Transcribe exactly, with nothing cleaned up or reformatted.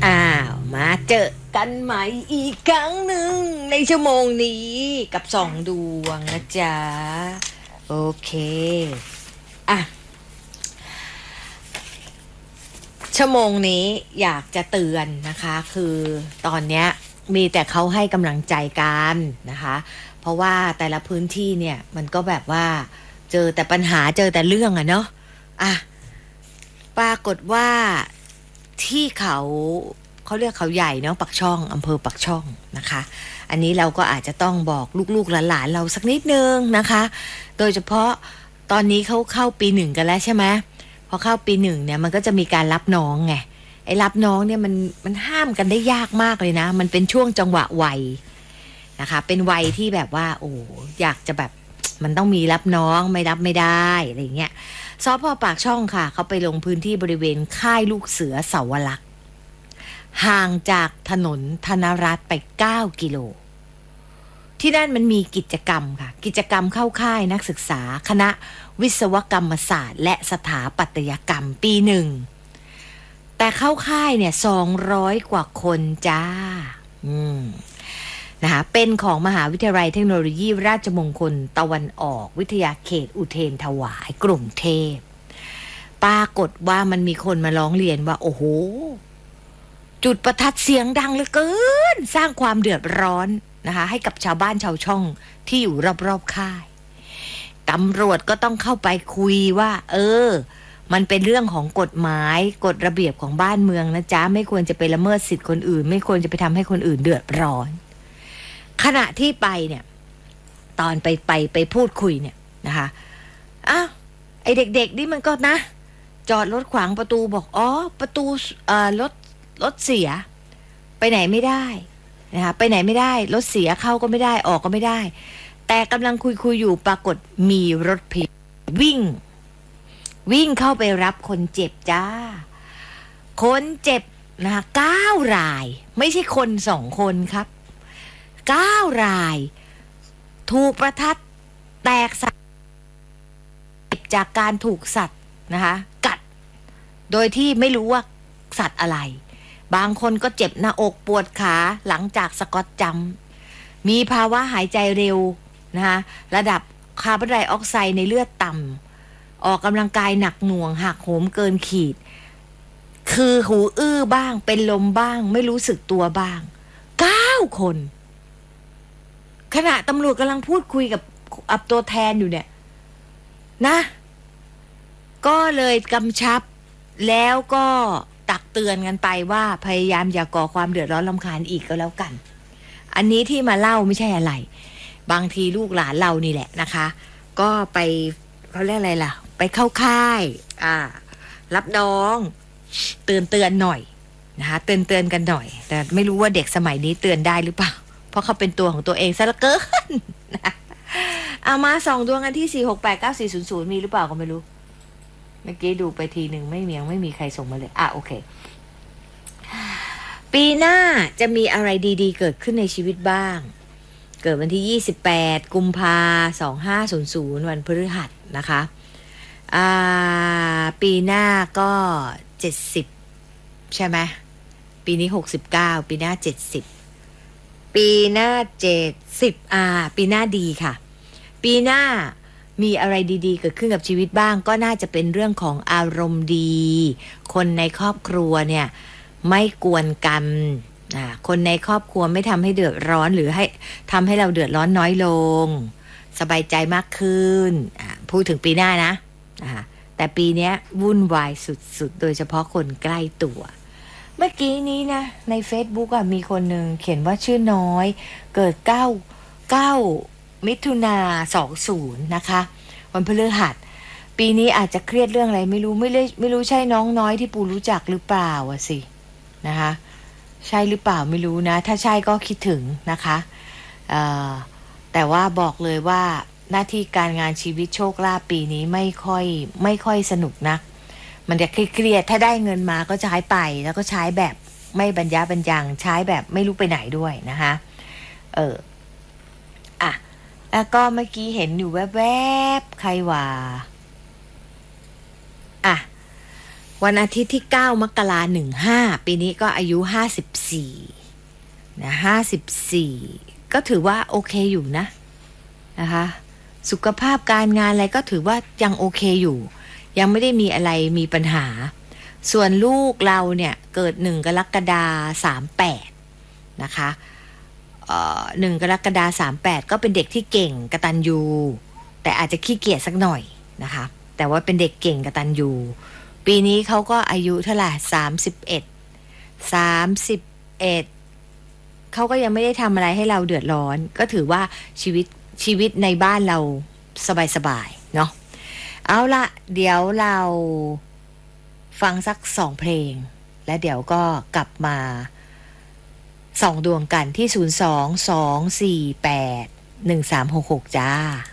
อ้าวมาเจอกันใหม่อีกครั้งหนึ่งในชั่วโมงนี้กับสองดวงนะจ๊ะโอเคอ่ะชั่วโมงนี้อยากจะเตือนนะคะคือตอนเนี้ยมีแต่เขาให้กำลังใจกันนะคะเพราะว่าแต่ละพื้นที่เนี่ยมันก็แบบว่าเจอแต่ปัญหาเจอแต่เรื่องอะเนาะอ่ะปรากฏว่าที่เขาเขาเรียกเขาใหญ่เนาะปักช่องอำเภอปักช่องนะคะอันนี้เราก็อาจจะต้องบอกลูกๆหลานๆเราสักนิดนึงนะคะโดยเฉพาะตอนนี้เขาเข้าปีหนึ่งกันแล้วใช่ไหมพอเข้าปีหนึ่งเนี่ยมันก็จะมีการรับน้องไงไอ้รับน้องเนี่ยมันมันห้ามกันได้ยากมากเลยนะมันเป็นช่วงจังหวะวัยนะคะเป็นวัยที่แบบว่าโอ้อยากจะแบบมันต้องมีรับน้องไม่รับไม่ได้อะไรเงี้ยสพ.ปากช่องค่ะเขาไปลงพื้นที่บริเวณค่ายลูกเสือเสาวลักษณ์ห่างจากถนนธนรัตน์ไปเก้ากิโลที่นั่นมันมีกิจกรรมค่ะกิจกรรมเข้าค่ายนักศึกษาคณะวิศวกรรมศาสตร์และสถาปัตยกรรมปีหนึ่งแต่เข้าค่ายเนี่ยสองร้อยกว่าคนจ้าอืมนะคะเป็นของมหาวิทยาลัยเทคโนโลยีราชมงคลตะวันออกวิทยาเขตอุเทรถวายกรุงเทพปรากฏว่ามันมีคนมาร้องเรียนว่าโอ้โหจุดประทัดเสียงดังเหลือเกินสร้างความเดือดร้อนนะคะให้กับชาวบ้านชาวช่องที่อยู่รอบๆค่ายตำรวจก็ต้องเข้าไปคุยว่าเออมันเป็นเรื่องของกฎหมายกฎระเบียบของบ้านเมืองนะจ๊ะไม่ควรจะไปละเมิดสิทธิ์คนอื่นไม่ควรจะไปทำให้คนอื่นเดือดร้อนขณะที่ไปเนี่ยตอนไปไปไปพูดคุยเนี่ยนะคะอ้าวไอเด็กๆนี่มันก็นะจอดรถขวางประตูบอกอ๋อประตูเอ่อรถรถเสียไปไหนไม่ได้นะคะไปไหนไม่ได้รถเสียเข้าก็ไม่ได้ออกก็ไม่ได้แต่กำลังคุยคุยอยู่ปรากฏมีรถพลิกวิ่งวิ่งเข้าไปรับคนเจ็บจ้าคนเจ็บนะคะเก้ารายไม่ใช่คนสองคนครับเก้ารายถูกประทัดแตกสลายจากการถูกสัตว์นะคะกัดโดยที่ไม่รู้ว่าสัตว์อะไรบางคนก็เจ็บหน้าอกปวดขาหลังจากสกอตจัมป์มีภาวะหายใจเร็วนะคะระดับคาร์บอนไดออกไซด์ในเลือดต่ำออกกำลังกายหนักหน่วงหักโหมเกินขีดคือหูอื้อบ้างเป็นลมบ้างไม่รู้สึกตัวบ้างเก้าคนขณะตำรวจกำลังพูดคุยกับอับตัวแทนอยู่เนี่ยนะก็เลยกำชับแล้วก็ตักเตือนกันไปว่าพยายามอย่าก่อความเดือดร้อนรำคาญอีกก็แล้วกันอันนี้ที่มาเล่าไม่ใช่อะไรบางทีลูกหลานเรานี่แหละนะคะก็ไปเขาเรียกอะไรล่ะไปเข้าค่ายอ่ารับน้องเตือนเตือนหน่อยนะคะเตือนเตือนกันหน่อยแต่ไม่รู้ว่าเด็กสมัยนี้เตือนได้หรือเปล่าเพราะเขาเป็นตัวของตัวเองซะเหลือเกินนะเอามาสองดวงกันที่สี่หกแปดเก้าสี่ศูนย์ศูนย์มีหรือเปล่าก็ไม่รู้เมื่อกี้ดูไปทีหนึ่งไม่มีไม่มีใครส่งมาเลยอ่ะโอเคปีหน้าจะมีอะไรดีๆเกิดขึ้นในชีวิตบ้างเกิดวันที่ยี่สิบแปดกุมภาพันธ์สองพันห้าร้อยวันพฤหัสนะคะอ่าปีหน้าก็เจ็ดสิบใช่ไหมปีนี้หกสิบเก้าปีหน้าเจ็ดสิบปีหน้าเจ็ดสิบอ่าปีหน้าดีค่ะปีหน้ามีอะไรดีๆเกิดขึ้นกับชีวิตบ้างก็น่าจะเป็นเรื่องของอารมณ์ดีคนในครอบครัวเนี่ยไม่กวนกันอ่าคนในครอบครัวไม่ทำให้เดือดร้อนหรือให้ทำให้เราเดือดร้อนน้อยลงสบายใจมากขึ้นอ่าพูดถึงปีหน้านะอ่าแต่ปีนี้วุ่นวายสุดๆโดยเฉพาะคนใกล้ตัวเมื่อกี้นี้นะใน Facebook อ่ะมีคนหนึ่งเขียนว่าชื่อน้อยเกิดเก้า เก้ามิถุนาสองสิบนะคะวันพฤหัสปีนี้อาจจะเครียดเรื่องอะไรไม่รู้ไม่เลยไม่รู้ใช่น้องน้อยที่ปูรู้จักหรือเปล่าอ่ะสินะคะใช่หรือเปล่าไม่รู้นะถ้าใช่ก็คิดถึงนะคะแต่ว่าบอกเลยว่าหน้าที่การงานชีวิตโชคลาภปีนี้ไม่ค่อยไม่ค่อยสนุกนักมันจะเครียดถ้าได้เงินมาก็ใช้ไปแล้วก็ใช้แบบไม่บรรยะบรรยังใช้แบบไม่รู้ไปไหนด้วยนะคะเอออ่ะแล้วก็เมื่อกี้เห็นอยู่แวบๆใครว่าอ่ะวันอาทิตย์ที่เก้ามกราคมหนึ่งห้าปีนี้ก็อายุห้าสิบสี่นะห้าสิบสี่ก็ถือว่าโอเคอยู่นะนะคะสุขภาพการงานอะไรก็ถือว่ายังโอเคอยู่ยังไม่ได้มีอะไรมีปัญหาส่วนลูกเราเนี่ยเกิดหนึ่งกรกฎาคมสามแปดนะคะเอ่อหนึ่งกรกฎาคมสามแปดก็เป็นเด็กที่เก่งกตัญญูแต่อาจจะขี้เกียจสักหน่อยนะคะแต่ว่าเป็นเด็กเก่งกตัญญูปีนี้เขาก็อายุเท่าไหร่สามสิบเอ็ดสามสิบเอ็ดเขาก็ยังไม่ได้ทำอะไรให้เราเดือดร้อนก็ถือว่าชีวิตชีวิตในบ้านเราสบายๆเนาะเอาละเดี๋ยวเราฟังสักสองเพลงและเดี๋ยวก็กลับมาส่องดวงกันที่ศูนย์ สอง สอง สี่ แปด หนึ่ง สาม หก หกจ้า